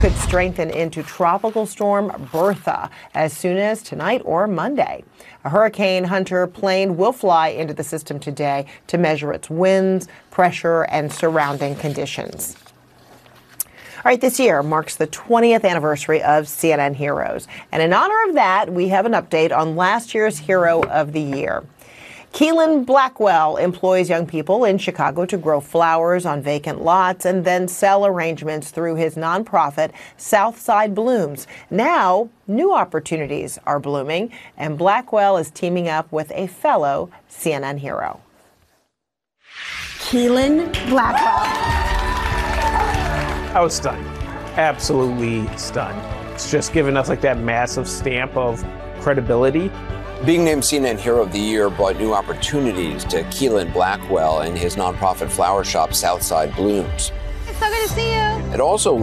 Could strengthen into Tropical Storm Bertha as soon as tonight or Monday. A Hurricane Hunter plane will fly into the system today to measure its winds, pressure, and surrounding conditions. All right, this year marks the 20th anniversary of CNN Heroes. And in honor of that, we have an update on last year's Hero of the Year. Keelan Blackwell employs young people in Chicago to grow flowers on vacant lots and then sell arrangements through his nonprofit, Southside Blooms. Now, new opportunities are blooming, and Blackwell is teaming up with a fellow CNN hero. Keelan Blackwell. I was stunned, absolutely stunned. It's just given us like that massive stamp of credibility. Being named CNN Hero of the Year brought new opportunities to Keelan Blackwell and his nonprofit flower shop, Southside Blooms. It's so good to see you. It also